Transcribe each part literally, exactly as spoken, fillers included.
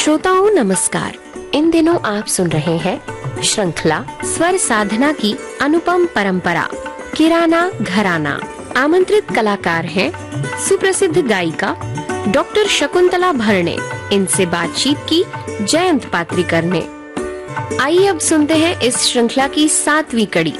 श्रोताओं नमस्कार। इन दिनों आप सुन रहे हैं श्रृंखला स्वर साधना की अनुपम परंपरा किराना घराना। आमंत्रित कलाकार हैं सुप्रसिद्ध गायिका डॉक्टर शकुंतला भरणे। इनसे बातचीत की जयंत पात्रिकर ने। आइए अब सुनते हैं इस श्रृंखला की सातवीं कड़ी।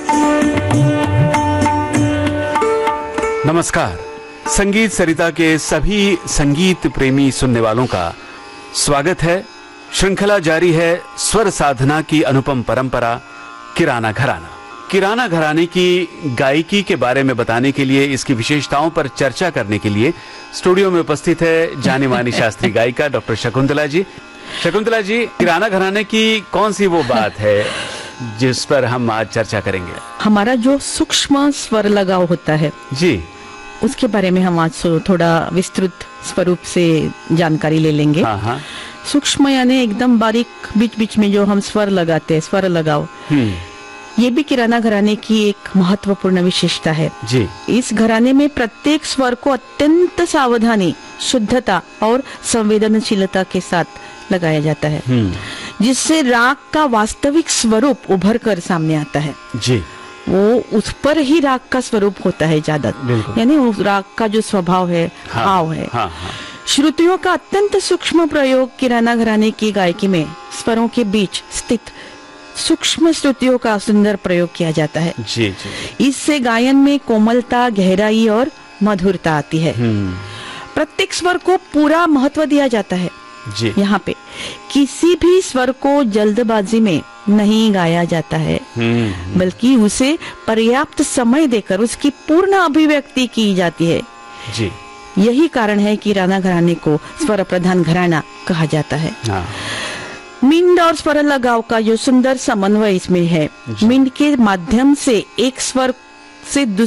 नमस्कार। संगीत सरिता के सभी संगीत प्रेमी सुनने वालों का स्वागत है। श्रृंखला जारी है स्वर साधना की अनुपम परंपरा किराना घराना। किराना घराने की गायकी के बारे में बताने के लिए, इसकी विशेषताओं पर चर्चा करने के लिए स्टूडियो में उपस्थित है जानी मानी शास्त्रीय गायिका डॉक्टर शकुंतला जी। शकुंतला जी, किराना घराने की कौन सी वो बात है जिस पर हम आज चर्चा करेंगे? हमारा जो सूक्ष्म स्वर लगाव होता है जी, उसके बारे में हम आज थोड़ा विस्तृत स्वरूप से जानकारी ले लेंगे। हाँ हाँ। सूक्ष्म यानी एकदम बारीक, बीच बीच में जो हम स्वर लगाते हैं, स्वर लगाव, ये भी किराना घराने की एक महत्वपूर्ण विशेषता है जी। इस घराने में प्रत्येक स्वर को अत्यंत सावधानी, शुद्धता और संवेदनशीलता के साथ लगाया जाता है, जिससे राग का वास्तविक स्वरूप उभर कर सामने आता है जी। वो उस पर ही राग का स्वरूप होता है ज्यादा, यानी उस राग का जो स्वभाव है, हाँ, भाव है। हाँ, हाँ। श्रुतियों श्रुतियों का अत्यंत सूक्ष्म प्रयोग किराना घराने की गायकी में स्वरों के बीच स्थित सूक्ष्म श्रुतियों का सुंदर प्रयोग किया जाता है जी, जी। इससे गायन में कोमलता, गहराई और मधुरता आती है। प्रत्येक स्वर को पूरा महत्व दिया जाता है जी। यहाँ पे किसी भी स्वर को जल्दबाजी में नहीं गाया जाता है, बल्कि उसे पर्याप्त समय देकर उसकी पूर्ण अभिव्यक्ति की जाती है जी। यही कारण है कि किराना घराने को स्वर प्रधान घराना कहा जाता है। हाँ। मिंड और स्वर लगाव का जो सुंदर समन्वय इसमें है। मिंड के माध्यम से एक स्वर से